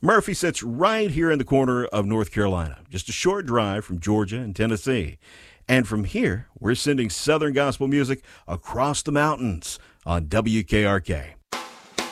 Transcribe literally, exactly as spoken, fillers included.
Murphy sits right here in the corner of North Carolina, just a short drive from Georgia and Tennessee. And from here, we're sending Southern gospel music across the mountains on W K R K.